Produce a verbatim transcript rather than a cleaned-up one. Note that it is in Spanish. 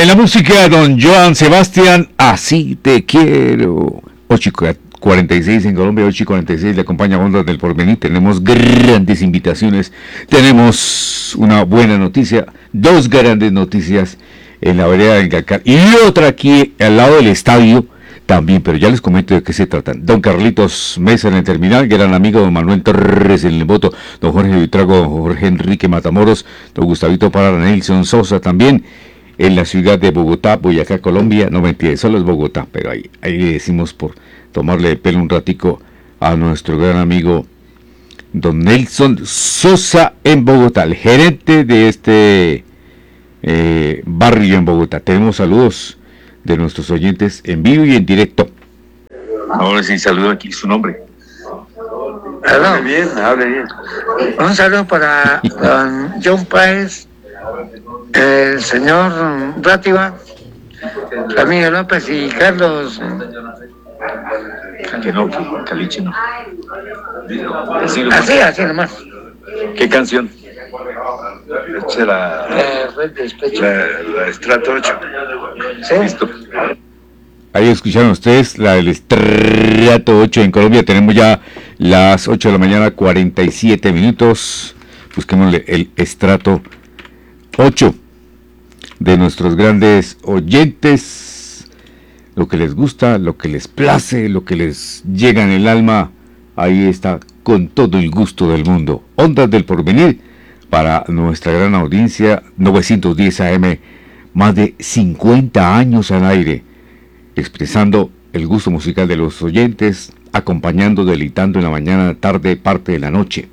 En la música, don Joan Sebastián, Así te quiero. ocho y cuarenta y seis en Colombia, ocho y cuarenta y seis, le acompaña Ondas del Porvenir. Tenemos grandes invitaciones, tenemos una buena noticia, dos grandes noticias en la vereda del Galcar y otra aquí al lado del estadio también, pero ya les comento de qué se tratan. Don Carlitos Mesa en el terminal, gran amigo don Manuel Torres en el voto, don Jorge Vitrago, don Jorge Enrique Matamoros, don Gustavito Parra, Nelson Sosa también en la ciudad de Bogotá, Boyacá, Colombia. No mentira, solo es Bogotá, pero ahí, ahí le decimos por tomarle de pelo un ratico a nuestro gran amigo don Nelson Sosa en Bogotá, el gerente de este eh, barrio en Bogotá. Tenemos saludos de nuestros oyentes en vivo y en directo. Ahora sí, saludo aquí su nombre. Hable bien, hable bien. Un saludo para don John Páez, el señor Rátiva, Ramiro López y Carlos. Que no, que Caliche no. Así, así, así nomás. ¿Qué canción? Esta es la, eh, la, la Estrato ocho. ¿Sí? Listo. Ahí escucharon ustedes la del Estrato ocho en Colombia. Tenemos ya las ocho de la mañana, cuarenta y siete minutos. Busquémosle el Estrato ocho de nuestros grandes oyentes. Lo que les gusta, lo que les place, lo que les llega en el alma, ahí está con todo el gusto del mundo. Ondas del Porvenir para nuestra gran audiencia, novecientos diez A M, más de cincuenta años al aire, expresando el gusto musical de los oyentes, acompañando, deleitando en la mañana, tarde, parte de la noche.